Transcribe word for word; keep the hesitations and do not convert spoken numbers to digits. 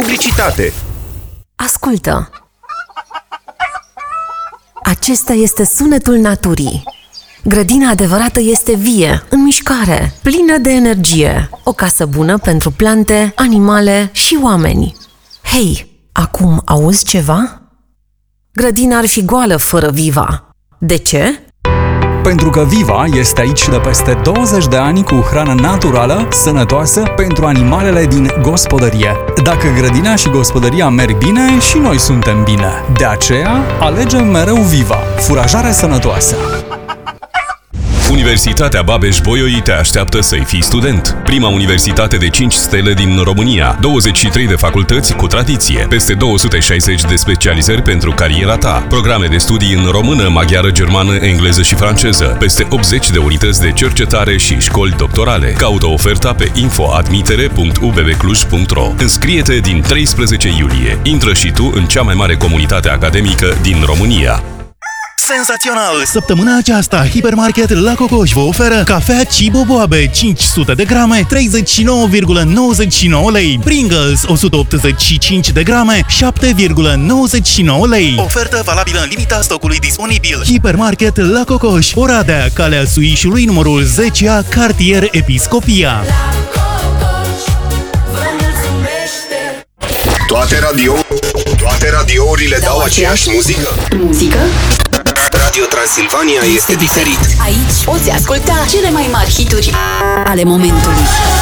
Publicitate. Ascultă! Acesta este sunetul naturii. Grădina adevărată este vie, în mișcare, plină de energie. O casă bună pentru plante, animale și oameni. Hei, acum auzi ceva? Grădina ar fi goală fără Viva. De ce? Pentru că Viva este aici de peste douăzeci de ani cu hrană naturală, sănătoasă pentru animalele din gospodărie. Dacă grădina și gospodăria merg bine, și noi suntem bine. De aceea, alegem mereu Viva, furajare sănătoasă. Universitatea Babeș-Bolyai te așteaptă să-i fii student. Prima universitate de cinci stele din România, douăzeci și trei de facultăți cu tradiție, peste două sute șaizeci de specializări pentru cariera ta, programe de studii în română, maghiară, germană, engleză și franceză, peste optzeci de unități de cercetare și școli doctorale. Caută oferta pe info admitere punct u b b cluj punct ro. Înscrie-te din treisprezece iulie. Intră și tu în cea mai mare comunitate academică din România. Senzațional! Săptămâna aceasta, Hipermarket La Cocoș vă oferă cafea Cibo Boabe cinci sute de grame, treizeci și nouă virgulă nouăzeci și nouă lei. Pringles o sută optzeci și cinci de grame, șapte virgulă nouăzeci și nouă lei. Ofertă valabilă în limita stocului disponibil. Hipermarket La Cocoș, Oradea, Calea Suișului, numărul zece A, cartier Episcopia. Toate radio, toate radiourile dau aceeași muzică. Muzică? Radio Transilvania este diferit. Aici poți asculta cele mai mari hituri ale momentului.